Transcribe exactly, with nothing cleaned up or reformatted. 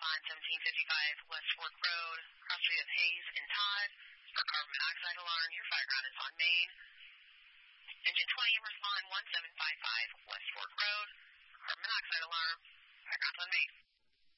on seventeen fifty-five West Fork Road, cross street of Hayes and Todd. For carbon monoxide alarm, your fire ground is on main. Engine twenty, respond one seven five five West Fork Road. Carbon monoxide alarm, fire ground on main.